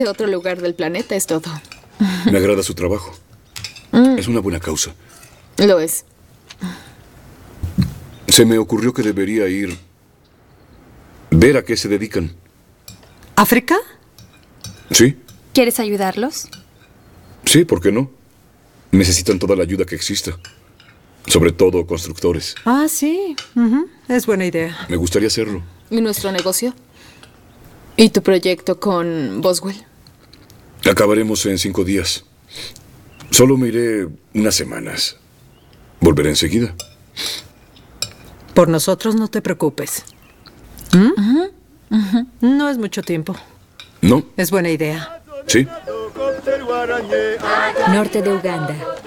de otro lugar del planeta, es todo. Me agrada su trabajo. Es una buena causa. Lo es. Se me ocurrió que debería ir... ver a qué se dedican. ¿África? ¿Sí? ¿Quieres ayudarlos? Sí, ¿por qué no? Necesitan toda la ayuda que exista. Sobre todo constructores. Ah, sí. Es buena idea. Me gustaría hacerlo. ¿Y nuestro negocio? ¿Y tu proyecto con Boswell? Acabaremos en 5 días. Solo me iré unas semanas. Volveré enseguida. Por nosotros no te preocupes. No es mucho tiempo. ¿No? Es buena idea. ¿Sí? Norte de Uganda.